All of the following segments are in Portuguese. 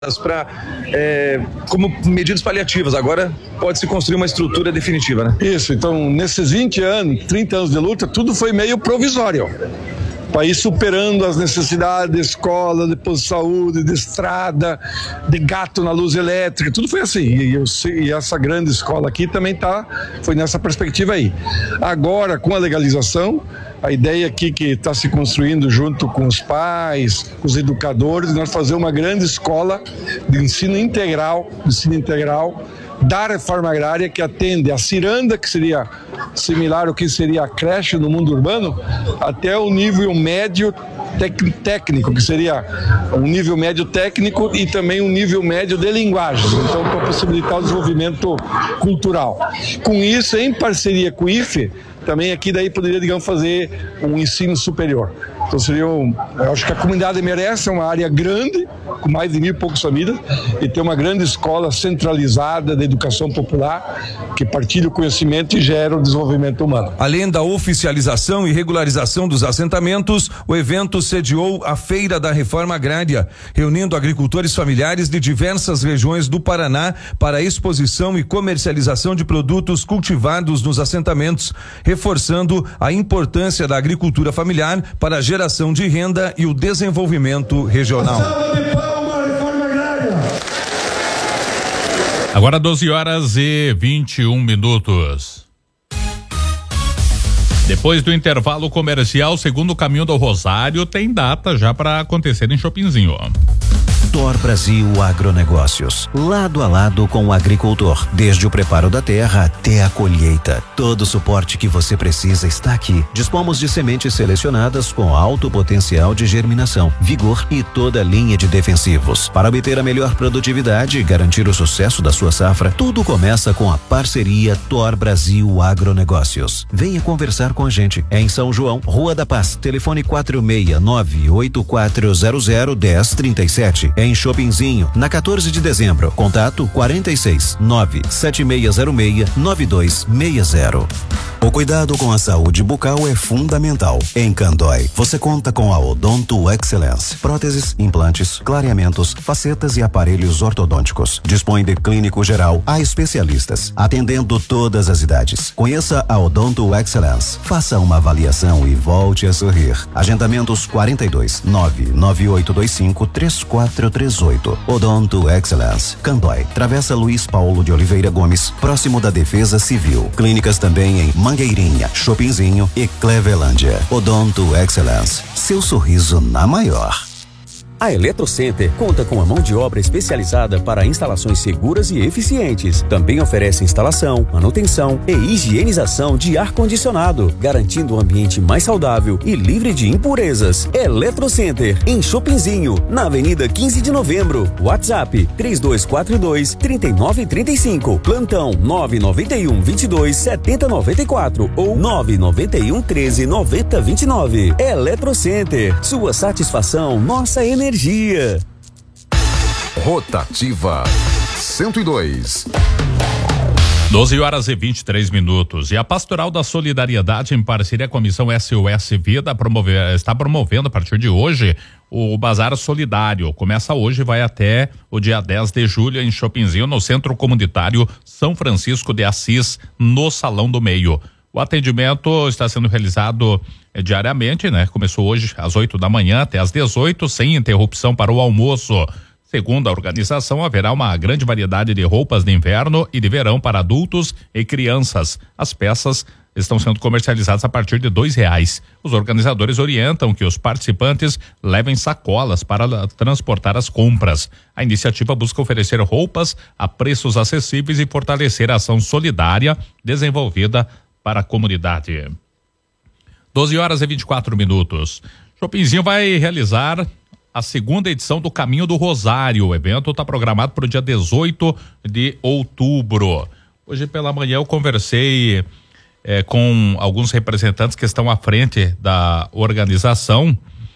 para como medidas paliativas. Agora pode-se construir uma estrutura definitiva, né? Isso, então nesses 20 anos, 30 anos de luta, tudo foi meio provisório, para ir superando as necessidades de escola, de posto de saúde, de estrada, de gato na luz elétrica, tudo foi assim, e essa grande escola aqui também foi nessa perspectiva aí. Agora, com a legalização, a ideia aqui que está se construindo junto com os pais, com os educadores, nós fazer uma grande escola de ensino integral da reforma agrária, que atende a ciranda, que seria similar ao que seria a creche no mundo urbano, até o nível médio técnico, que seria um nível médio técnico e também um nível médio de linguagem, então para possibilitar o desenvolvimento cultural. Com isso, em parceria com o IFE, também aqui daí poderia, digamos, fazer um ensino superior. Então eu acho que a comunidade merece uma área grande, com mais de 1.000 e poucas famílias, e ter uma grande escola centralizada de educação popular, que partilha o conhecimento e gera o desenvolvimento humano. Além da oficialização e regularização dos assentamentos, o evento sediou a Feira da Reforma Agrária, reunindo agricultores familiares de diversas regiões do Paraná para a exposição e comercialização de produtos cultivados nos assentamentos, reforçando a importância da agricultura familiar para a geração de renda e o desenvolvimento regional. Agora 12h21. Depois do intervalo comercial, segundo o Caminho do Rosário, tem data já para acontecer em Chopinzinho. Thor Brasil Agronegócios, lado a lado com o agricultor, desde o preparo da terra até a colheita. Todo o suporte que você precisa está aqui. Dispomos de sementes selecionadas com alto potencial de germinação, vigor e toda a linha de defensivos. Para obter a melhor produtividade e garantir o sucesso da sua safra, tudo começa com a parceria Thor Brasil Agronegócios. Venha conversar com a gente. É em São João, Rua da Paz, telefone 469-8400-1037. Em Chopinzinho, na 14 de dezembro. Contato 46-97606-9260. O cuidado com a saúde bucal é fundamental. Em Candói, você conta com a Odonto Excellence. Próteses, implantes, clareamentos, facetas e aparelhos ortodônticos. Dispõe de clínico geral a especialistas, atendendo todas as idades. Conheça a Odonto Excellence. Faça uma avaliação e volte a sorrir. Agendamentos 42-99825-3438. Odonto Excellence. Candói, Travessa Luiz Paulo de Oliveira Gomes, próximo da Defesa Civil. Clínicas também em Mangueirinha, Chopinzinho e Clevelândia. Odonto Excellence. Seu sorriso na maior. A Eletrocenter conta com a mão de obra especializada para instalações seguras e eficientes. Também oferece instalação, manutenção e higienização de ar-condicionado, garantindo um ambiente mais saudável e livre de impurezas. Eletrocenter, em Chopinzinho, na Avenida 15 de Novembro. WhatsApp 3242-3935. Plantão 991-22-7094 ou 991-13-9029. Eletrocenter, sua satisfação, nossa energia. Rotativa 102. 12h23. E a Pastoral da Solidariedade, em parceria com a Missão SOS Vida, está promovendo a partir de hoje o Bazar Solidário. Começa hoje e vai até o dia 10 de julho em Chopinzinho, no Centro Comunitário São Francisco de Assis, no Salão do Meio. O atendimento está sendo realizado diariamente, né? Começou hoje às 8 da manhã até às 18, sem interrupção para o almoço. Segundo a organização, haverá uma grande variedade de roupas de inverno e de verão para adultos e crianças. As peças estão sendo comercializadas a partir de R$2. Os organizadores orientam que os participantes levem sacolas para transportar as compras. A iniciativa busca oferecer roupas a preços acessíveis e fortalecer a ação solidária desenvolvida para a comunidade. 12h24. Chopinzinho vai realizar a segunda edição do Caminho do Rosário. O evento está programado para o dia 18 de outubro. Hoje pela manhã eu conversei com alguns representantes que estão à frente da organização.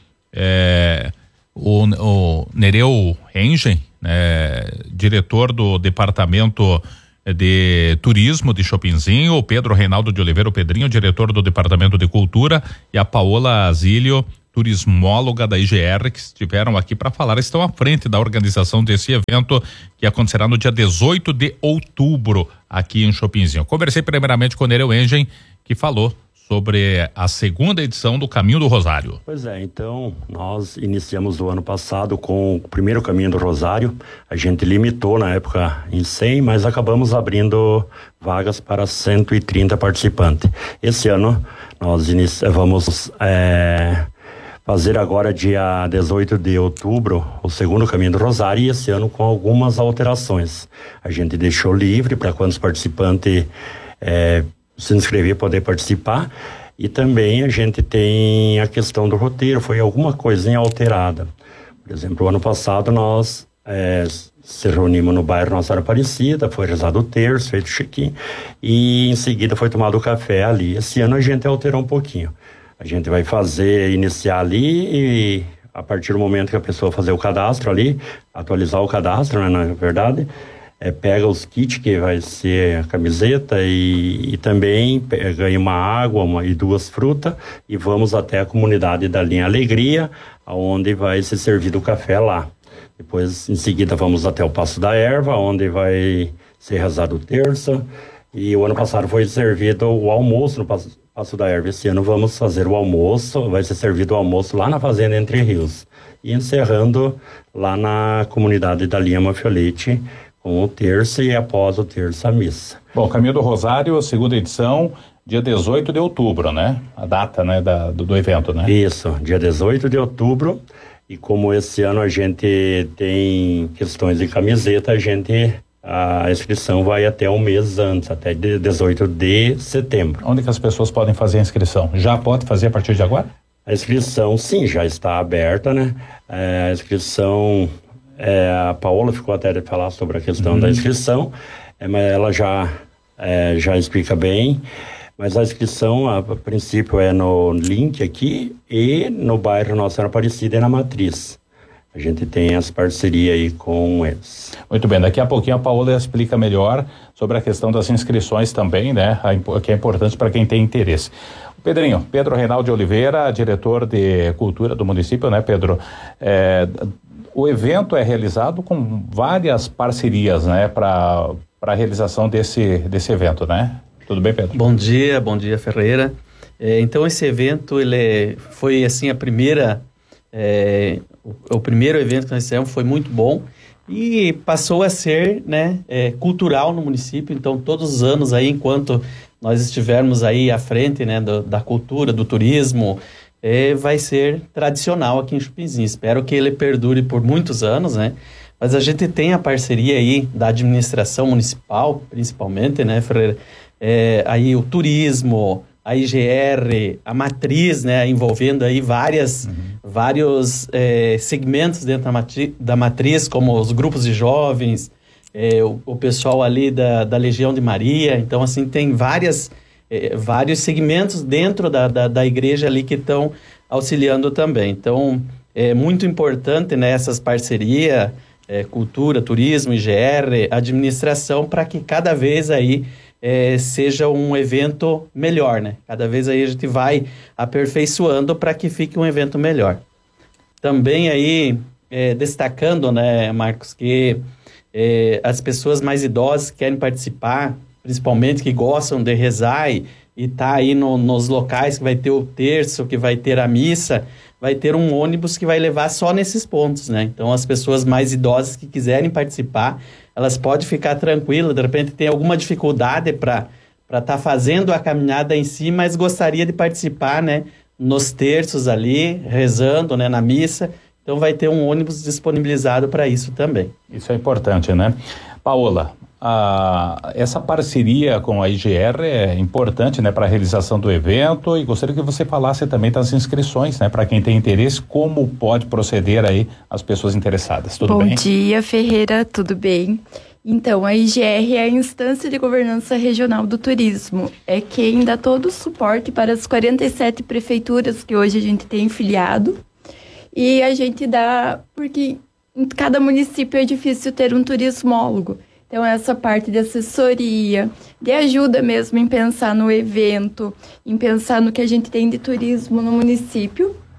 O Nereu Engen, diretor do departamento de Turismo de Chopinzinho, o Pedro Reinaldo de Oliveira, o Pedrinho, diretor do Departamento de Cultura, e a Paola Zílio, turismóloga da IGR, que estiveram aqui para falar, estão à frente da organização desse evento que acontecerá no dia 18 de outubro aqui em Chopinzinho. Conversei primeiramente com o Nereu Engen, que falou sobre a segunda edição do Caminho do Rosário. Pois é, então nós iniciamos o ano passado com o primeiro Caminho do Rosário. A gente limitou na época em 100, mas acabamos abrindo vagas para 130 participantes. Esse ano nós vamos fazer agora dia 18 de outubro o segundo Caminho do Rosário, e esse ano com algumas alterações. A gente deixou livre para quantos participantes se inscrever, poder participar, e também a gente tem a questão do roteiro, foi alguma coisinha alterada. Por exemplo, o ano passado nós se reunimos no bairro Nossa Senhora Aparecida, foi rezado o terço, feito o check-in, e em seguida foi tomado o café ali. Esse ano a gente alterou um pouquinho. A gente vai iniciar ali, e a partir do momento que a pessoa fazer o cadastro ali, atualizar o cadastro, né, na verdade, pega os kits, que vai ser a camiseta, e também ganha uma água e 2 frutas, e vamos até a comunidade da linha Alegria, onde vai ser servido o café lá. Depois, em seguida, vamos até o Passo da Erva, onde vai ser rezado o terço, e o ano passado foi servido o almoço no Passo da Erva. Esse ano vamos fazer o almoço, vai ser servido o almoço lá na Fazenda Entre Rios, e encerrando lá na comunidade da linha Manfiolete, com o terço, e após o terço a missa. Bom, Caminho do Rosário, segunda edição, dia 18 de outubro, né? A data, né, do evento, né? Isso, dia 18 de outubro, e como esse ano a gente tem questões de camiseta, a inscrição vai até um mês antes, até 18 de setembro. Onde que as pessoas podem fazer a inscrição? Já pode fazer a partir de agora? A inscrição, sim, já está aberta, né? A inscrição... a Paola ficou até de falar sobre a questão da inscrição, mas ela já explica bem, mas a inscrição a princípio é no link aqui e no bairro Nossa Senhora Aparecida e na Matriz. A gente tem as parcerias aí com eles. Muito bem, daqui a pouquinho a Paola explica melhor sobre a questão das inscrições também, né? Que é importante para quem tem interesse. Pedro Reinaldo de Oliveira, diretor de cultura do município, né, Pedro? O evento é realizado com várias parcerias, né, para a realização desse evento, né? Tudo bem, Pedro? Bom dia Ferreira. Então esse evento, ele foi assim o primeiro evento que nós fizemos, foi muito bom e passou a ser, né, cultural no município. Então todos os anos aí, enquanto nós estivermos aí à frente, né, da cultura, do turismo, vai ser tradicional aqui em Chupinzinho. Espero que ele perdure por muitos anos, né? Mas a gente tem a parceria aí da administração municipal, principalmente, né, Ferreira? Aí o turismo, a IGR, a Matriz, né, envolvendo aí vários segmentos dentro da Matriz, como os grupos de jovens, o pessoal ali da Legião de Maria. Então, assim, tem vários segmentos dentro da igreja ali que estão auxiliando também. Então, é muito importante, né, essas parcerias, cultura, turismo, IGR, administração, para que cada vez aí seja um evento melhor, né? Cada vez aí a gente vai aperfeiçoando para que fique um evento melhor. Também aí, destacando, né, Marcos, que as pessoas mais idosas que querem participar, principalmente que gostam de rezar e tá aí nos locais que vai ter o terço, que vai ter a missa, vai ter um ônibus que vai levar só nesses pontos, né? Então, as pessoas mais idosas que quiserem participar, elas podem ficar tranquilas. De repente tem alguma dificuldade para estar fazendo a caminhada em si, mas gostaria de participar, né, nos terços ali, rezando, né, na missa. Então vai ter um ônibus disponibilizado para isso também. Isso é importante, né? Paola, essa parceria com a IGR é importante, né, para a realização do evento, e gostaria que você falasse também das inscrições, né, para quem tem interesse, como pode proceder aí as pessoas interessadas. Tudo bem? Bom dia, Ferreira, tudo bem? Então, a IGR é a Instância de Governança Regional do Turismo. É quem dá todo o suporte para as 47 prefeituras que hoje a gente tem filiado. E a gente dá, porque em cada município é difícil ter um turismólogo. Então, essa parte de assessoria, de ajuda mesmo em pensar no evento, em pensar no que a gente tem de turismo no município,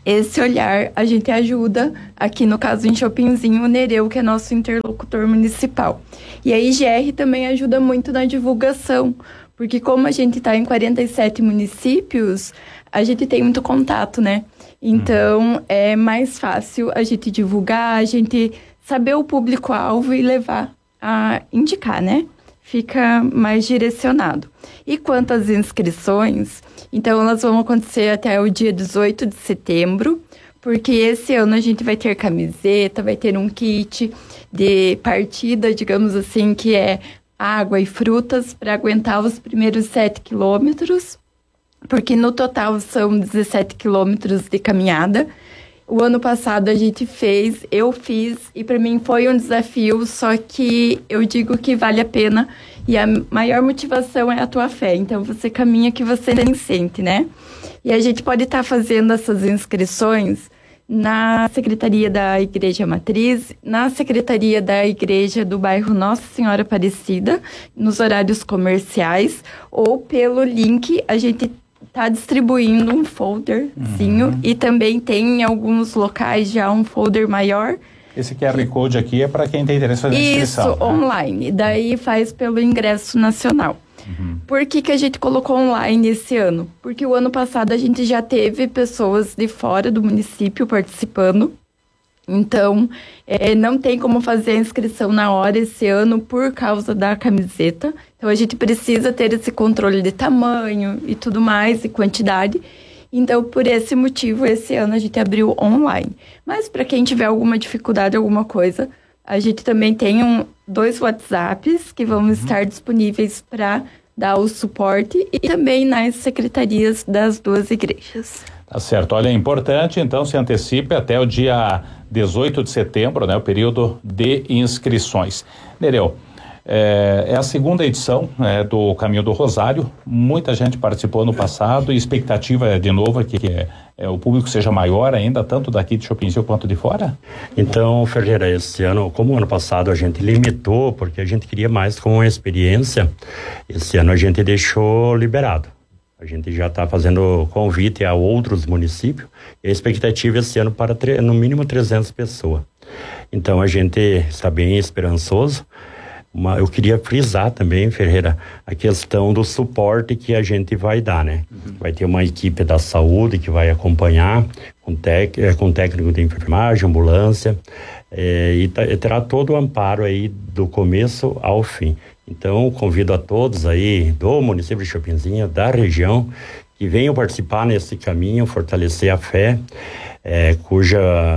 esse olhar a gente ajuda, aqui no caso em Chopinzinho, o Nereu, que é nosso interlocutor municipal. E a IGR também ajuda muito na divulgação, porque como a gente está em 47 municípios, a gente tem muito contato, né? Então, é mais fácil a gente divulgar, a gente saber o público-alvo e levar a indicar, né? Fica mais direcionado. E quanto às inscrições, então elas vão acontecer até o dia 18 de setembro, porque esse ano a gente vai ter camiseta, vai ter um kit de partida, digamos assim, que é água e frutas para aguentar os primeiros 7 quilômetros, porque no total são 17 quilômetros de caminhada. O ano passado a gente fez, eu fiz, e para mim foi um desafio, só que eu digo que vale a pena, e a maior motivação é a tua fé. Então você caminha que você nem sente, né? E a gente pode estar fazendo essas inscrições na Secretaria da Igreja Matriz, na Secretaria da Igreja do bairro Nossa Senhora Aparecida, nos horários comerciais, ou pelo link. A gente está distribuindo um folderzinho e também tem em alguns locais já um folder maior. Esse QR Code aqui é para quem tem interesse na inscrição. Isso, online. Daí faz pelo ingresso nacional. Por que a gente colocou online esse ano? Porque o ano passado a gente já teve pessoas de fora do município participando. Então, não tem como fazer a inscrição na hora esse ano por causa da camiseta. Então, a gente precisa ter esse controle de tamanho e tudo mais, e quantidade. Então, por esse motivo, esse ano a gente abriu online. Mas, para quem tiver alguma dificuldade, alguma coisa, a gente também tem 2 WhatsApps que vão estar disponíveis para dar o suporte, e também nas secretarias das 2 igrejas. Tá certo. Olha, é importante, então, se antecipe até o dia 18 de setembro, né? O período de inscrições. Nereu, é a 2ª edição do Caminho do Rosário. Muita gente participou no passado e expectativa é, de novo, que o público seja maior ainda, tanto daqui de Chopinzinho quanto de fora? Então, Ferreira, esse ano, como ano passado a gente limitou, porque a gente queria mais com a experiência, esse ano a gente deixou liberado. A gente já está fazendo convite a outros municípios, e a expectativa esse ano para no mínimo 300 pessoas. Então a gente está bem esperançoso. Eu queria frisar também, Ferreira, a questão do suporte que a gente vai dar, né? Vai ter uma equipe da saúde que vai acompanhar, com técnico de enfermagem, ambulância, e terá todo o amparo aí do começo ao fim. Então, convido a todos aí do município de Chopinzinho, da região, que venham participar nesse caminho, fortalecer a fé, cuja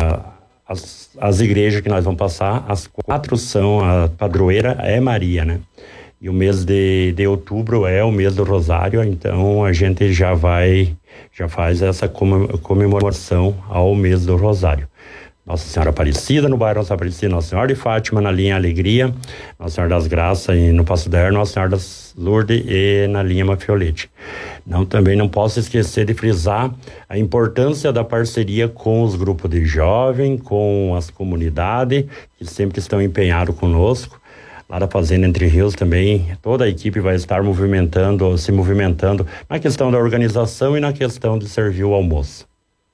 as igrejas que nós vamos passar, as 4 são, a padroeira é Maria, né? E o mês de outubro é o mês do Rosário, então a gente já faz essa comemoração ao mês do Rosário. Nossa Senhora Aparecida no bairro Nossa Aparecida, Nossa Senhora de Fátima na linha Alegria, Nossa Senhora das Graças no Passo da Herra, Nossa Senhora das Lourdes e na linha Mafiolete. Também não posso esquecer de frisar a importância da parceria com os grupos de jovens, com as comunidades, que sempre estão empenhados conosco. Lá da Fazenda Entre Rios também, toda a equipe vai estar se movimentando na questão da organização e na questão de servir o almoço.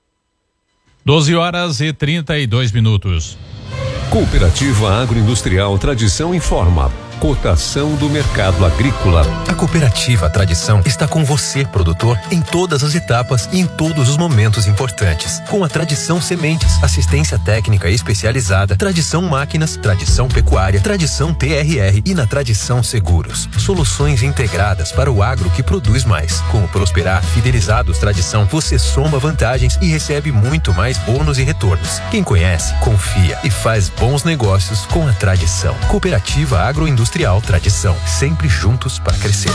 12h32. Cooperativa Agroindustrial Tradição informa. Cotação do mercado agrícola. A Cooperativa Tradição está com você, produtor, em todas as etapas e em todos os momentos importantes. Com a Tradição Sementes, assistência técnica especializada, Tradição Máquinas, Tradição Pecuária, Tradição TRR e na Tradição Seguros. Soluções integradas para o agro que produz mais. Com o Prosperar Fidelizados Tradição, você soma vantagens e recebe muito mais bônus e retornos. Quem conhece, confia e faz bons negócios com a Tradição. Cooperativa Agroindustrial Tradição, sempre juntos para crescer.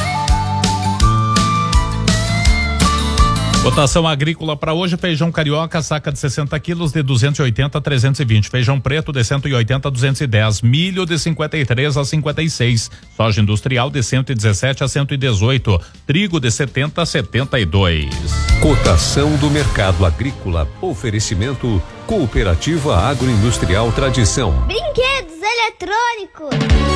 Cotação agrícola para hoje: feijão carioca, saca de 60 quilos de 280 a 320, feijão preto de 180 a 210, milho de 53 a 56, soja industrial de 117 a 118, trigo de 70 a 72. Cotação do mercado agrícola. Oferecimento Cooperativa Agroindustrial Tradição. Brinquedos eletrônicos.